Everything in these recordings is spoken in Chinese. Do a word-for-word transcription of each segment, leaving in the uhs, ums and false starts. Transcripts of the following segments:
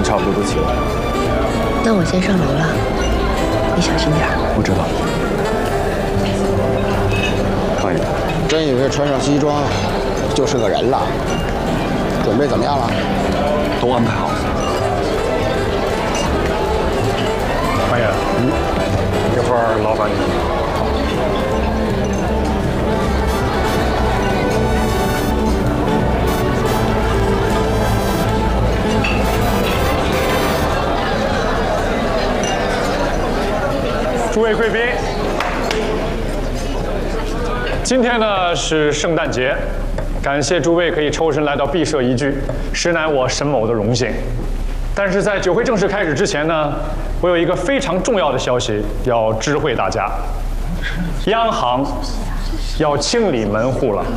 差不多都齐了。 那我先上楼了，你小心点。 我知道。方爷， 真以为穿上西装就是个人了？准备怎么样了？ 都安排好了。 方爷，嗯，一会儿劳烦你。 诸位贵宾，今天呢是圣诞节，感谢诸位可以抽身来到敝社一聚，实乃我沈某的荣幸。但是在酒会正式开始之前呢，我有一个非常重要的消息要知会大家：央行要清理门户了。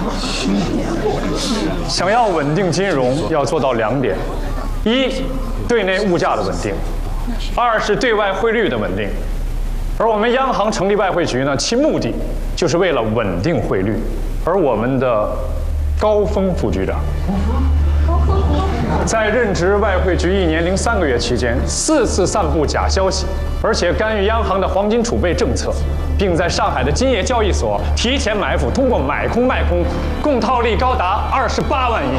想要稳定金融，要做到两点：一，对内物价的稳定；二是对外汇率的稳定。 而我们央行成立外汇局呢，其目的就是为了稳定汇率。而我们的高峰副局长，在任职外汇局一年零三个月期间，四次散布假消息，而且干预央行的黄金储备政策，并在上海的金业交易所提前埋伏，通过买空卖空，共套利高达二十八万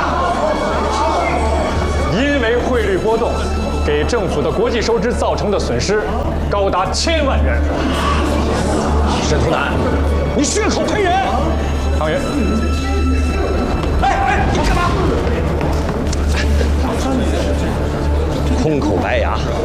银元。因为汇率波动，给政府的国际收支造成的损失。 高达千万元。 沈图南，你血口喷人！ 汤圆， 哎哎，你干嘛？空口白牙。